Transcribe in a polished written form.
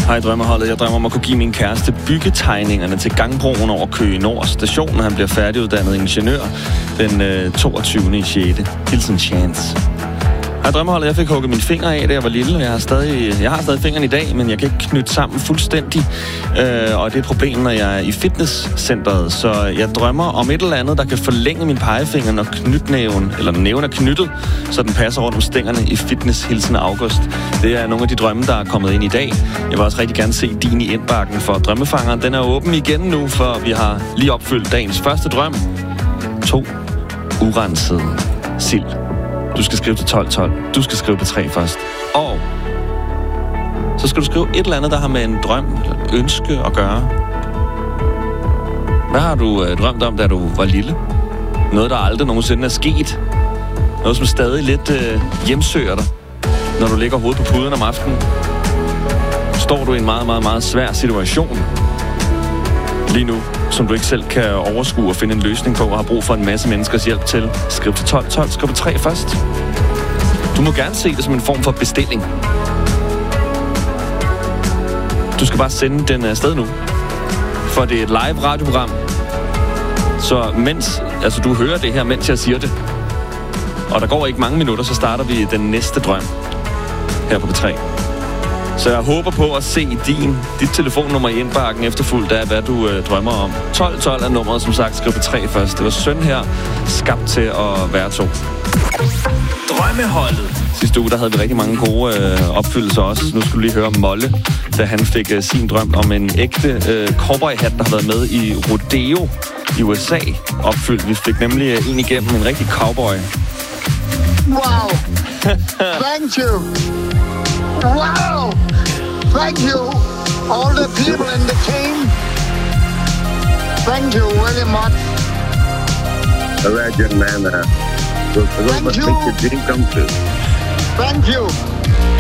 Hej Drømmeholdet. Jeg drømmer om at kunne give min kæreste byggetegningerne til gangbroen over Køge Nord station, når han bliver færdiguddannet ingeniør den 22. i 6. Hilsen Chance. Hej Drømmeholdet. Jeg fik hugget mine fingre af, da jeg var lille. Jeg har stadig fingrene i dag, men jeg kan ikke knytte sammen fuldstændig. Og det er et problem, når jeg er i fitnesscenteret. Så jeg drømmer om et eller andet, der kan forlænge min pegefinger, når knytnæven, eller næven er knyttet, så den passer rundt om stængerne i fitness. Hilsen August. Det er nogle af de drømme, der er kommet ind i dag. Jeg vil også rigtig gerne se din i indbakken for Drømmefangeren. Den er åben igen nu, for vi har lige opfyldt dagens første drøm. 2 urensede sild. Du skal skrive til 1212. Du skal skrive på 3 først. Og så skal du skrive et eller andet, der har med en drøm eller et ønske at gøre. Hvad har du drømt om, da du var lille? Noget, der aldrig nogensinde er sket. Noget, som stadig lidt hjemsøger dig. Når du ligger hovedet på puden om aftenen, står du i en meget, meget, meget svær situation lige nu, som du ikke selv kan overskue og finde en løsning på, og har brug for en masse menneskers hjælp til. Skriv til 1212. Skriv på 3 først. Du må gerne se det som en form for bestilling. Du skal bare sende den afsted nu. For det er et live radioprogram. Så du hører det her, mens jeg siger det. Og der går ikke mange minutter, så starter vi den næste drøm her på P3. Så jeg håber på at se dit telefonnummer i indbakken efterfulgt af, hvad du drømmer om. 1212 er nummeret, som sagt. Skriv på 3 først. Det var Søn her, skabt til at være 2. Drømmeholdet. Sidste uge, der havde vi rigtig mange gode opfyldelser også. Nu skulle vi lige høre Molle, da han fik sin drøm om en ægte cowboyhat, der har været med i rodeo i USA opfyldt. Vi fik nemlig en igennem, en rigtig cowboy. Wow! Thank you! Wow! Thank you, all the people in the team. Thank you very much. A legend, man. Makes your dream come true. Thank you.